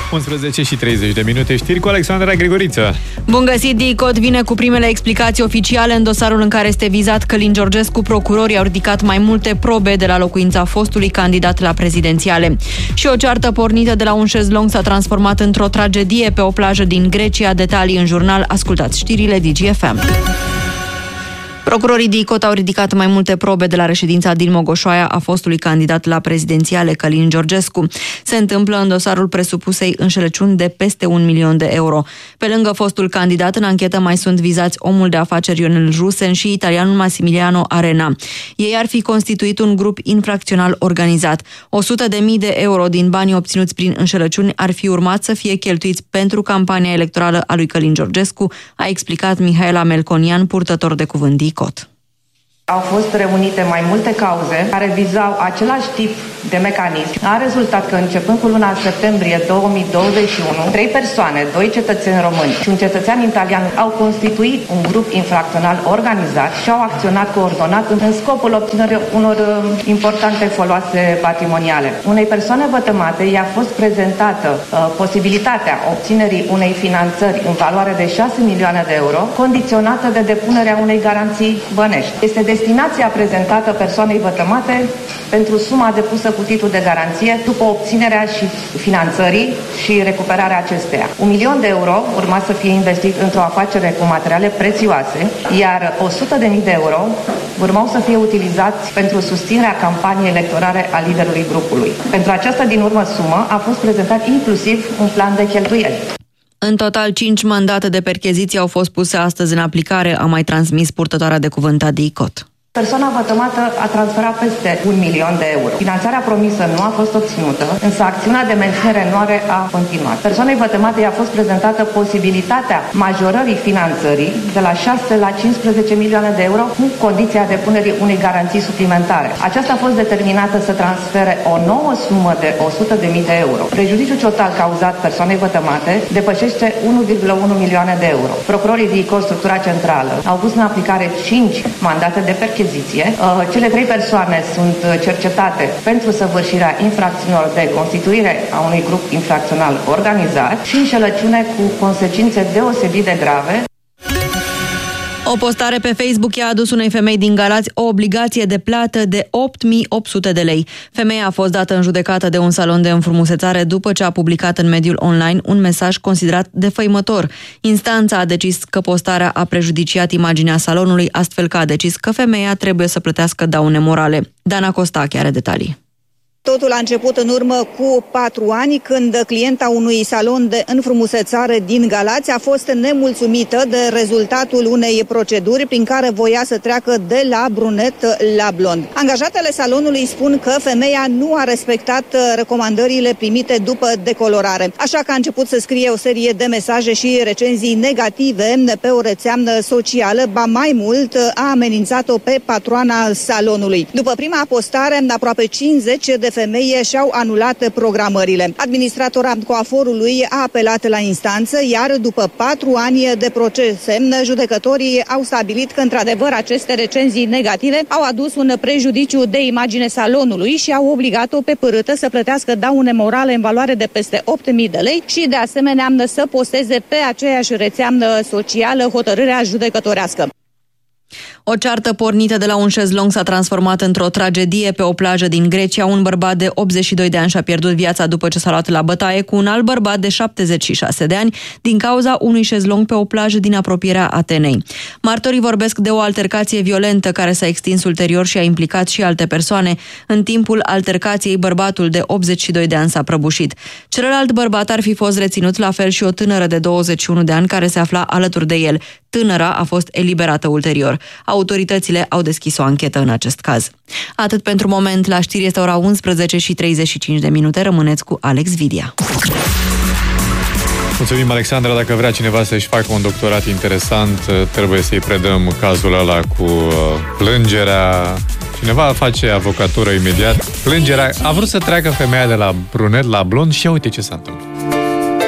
11 și 30 de minute, știri cu Alexandra Grigoriță. Bun găsit, DICOT vine cu primele explicații oficiale în dosarul în care este vizat Călin Georgescu. Procurorii au ridicat mai multe probe de la locuința fostului candidat la prezidențiale. Și o ceartă pornită de la un șezlong s-a transformat într-o tragedie pe o plajă din Grecia. Detalii în jurnal. Ascultați știrile DGFM. Procurorii DICOT au ridicat mai multe probe de la reședința din Mogoșoaia a fostului candidat la prezidențiale Călin Georgescu. Se întâmplă în dosarul presupusei înșelăciuni de peste 1 milion de euro. Pe lângă fostul candidat, în anchetă mai sunt vizați omul de afaceri Ionel Rusen și italianul Massimiliano Arena. Ei ar fi constituit un grup infracțional organizat. 100.000 de euro din banii obținuți prin înșelăciuni ar fi urmat să fie cheltuiți pentru campania electorală a lui Călin Georgescu, a explicat Mihaela Melconian, purtător de cuvânt DICOT. Au fost reunite mai multe cauze care vizau același tip de mecanism. A rezultat că începând cu luna septembrie 2021, 3 persoane, 2 cetățeni români și un cetățean italian au constituit un grup infracțional organizat și au acționat coordonat în scopul obținerii unor importante foloase patrimoniale. Unei persoane vătămate i-a fost prezentată posibilitatea obținerii unei finanțări în valoare de 6 milioane de euro, condiționată de depunerea unei garanții bănești. Este destinația prezentată persoanei vătămate pentru suma depusă cu titlu de garanție după obținerea și finanțării și recuperarea acesteia. 1 milion de euro urma să fie investit într-o afacere cu materiale prețioase, iar 100.000 de euro urmau să fie utilizați pentru susținerea campaniei electorale a liderului grupului. Pentru această din urmă sumă a fost prezentat inclusiv un plan de cheltuieli. În total, 5 mandate de percheziție au fost puse astăzi în aplicare, a mai transmis purtătoarea de cuvânt a DICOT. Persoana vătămată a transferat peste 1 milion de euro. Finanțarea promisă nu a fost obținută, însă acțiunea de menținere în oare a continuat. Persoanei vătămate i-a fost prezentată posibilitatea majorării finanțării de la 6 la 15 milioane de euro cu condiția depunerii unei garanții suplimentare. Aceasta a fost determinată să transfere o nouă sumă de 100.000 de euro. Prejudiciul total cauzat persoanei vătămate depășește 1,1 milioane de euro. Procurorii DICOT, structura centrală, au pus în aplicare 5 mandate de percheziție. Cele 3 persoane sunt cercetate pentru săvârșirea infracțiunilor de constituire a unui grup infracțional organizat și înșelăciune cu consecințe deosebit de grave. O postare pe Facebook i-a adus unei femei din Galați o obligație de plată de 8.800 de lei. Femeia a fost dată în judecată de un salon de înfrumusețare după ce a publicat în mediul online un mesaj considerat defăimător. Instanța a decis că postarea a prejudiciat imaginea salonului, astfel că a decis că femeia trebuie să plătească daune morale. Dana Costache are detalii. Totul a început în urmă cu 4 ani, când clienta unui salon de înfrumusețare din Galați a fost nemulțumită de rezultatul unei proceduri prin care voia să treacă de la brunet la blond. Angajatele salonului spun că femeia nu a respectat recomandările primite după decolorare, așa că a început să scrie o serie de mesaje și recenzii negative pe o rețea socială, ba mai mult a amenințat-o pe patroana salonului. După prima postare, aproape 50 de femei și-au anulat programările. Administratora coaforului a apelat la instanță, iar după 4 ani de procese, judecătorii au stabilit că, într-adevăr, aceste recenzii negative au adus un prejudiciu de imagine salonului și au obligat-o pe pârâtă să plătească daune morale în valoare de peste 8.000 de lei și, de asemenea, să posteze pe aceeași rețea socială hotărârea judecătorească. O ceartă pornită de la un șezlong s-a transformat într-o tragedie pe o plajă din Grecia. Un bărbat de 82 de ani și-a pierdut viața după ce s-a luat la bătaie cu un alt bărbat de 76 de ani din cauza unui șezlong pe o plajă din apropierea Atenei. Martorii vorbesc de o altercație violentă care s-a extins ulterior și a implicat și alte persoane. În timpul altercației, bărbatul de 82 de ani s-a prăbușit. Celălalt bărbat ar fi fost reținut, la fel și o tânără de 21 de ani care se afla alături de el. Tânăra a fost eliberată ulterior. Autoritățile au deschis o anchetă în acest caz. Atât pentru moment. La știri este ora 11 și 35 de minute. Rămâneți cu Alex Vidia. Mulțumim, Alexandra. Dacă vrea cineva să-și facă un doctorat interesant, trebuie să-i predăm cazul ăla cu plângerea. Cineva face avocatură imediat. Plângerea. A vrut să treacă femeia de la brunet la blond și uite ce s-a întâmplat.